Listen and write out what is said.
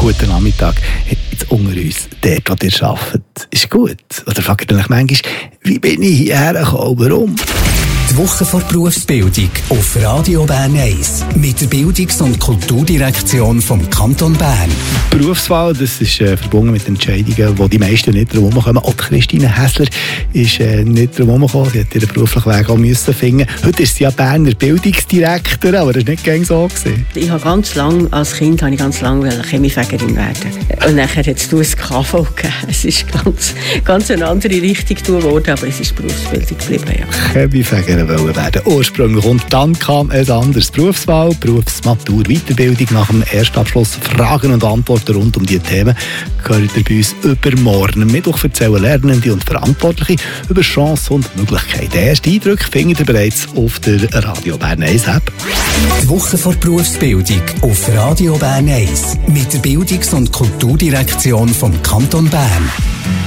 guten Nachmittag. Jetzt unter uns, dort, wo ihr arbeitet, ist gut. Oder fragt ihr euch manchmal, wie bin ich hierher gekommen, warum? Die Woche vor Berufsbildung auf Radio Bern 1 mit der Bildungs- und Kulturdirektion vom Kanton Bern. Berufswahl, das ist verbunden mit Entscheidungen, die die meisten nicht drum kommen. Auch Christine Hässler ist nicht drum gekommen. Sie hat ihren beruflichen Weg auch müssen finden. Heute ist sie ja Berner Bildungsdirektorin, aber das war nicht gängig so gewesen. Ich habe als Kind Chemiefägerin werden. Und nachher hat es das KV gegeben. Es ist ganz eine andere Richtung geworden, aber es ist Berufsbildung geblieben. Ja. Chemiefägerin wollen werden ursprünglich. Und dann kam ein anderes Berufswahl, Berufsmatur, Weiterbildung. Nach dem Erstabschluss Fragen und Antworten rund um diese Themen gehört ihr bei uns übermorgen. Am Mittwoch erzählen Lernende und Verantwortliche über Chancen und Möglichkeiten. Erste Eindrücke findet ihr bereits auf der Radio Bern 1 App. Die Woche vor Berufsbildung auf Radio Bern 1 mit der Bildungs- und Kulturdirektion vom Kanton Bern.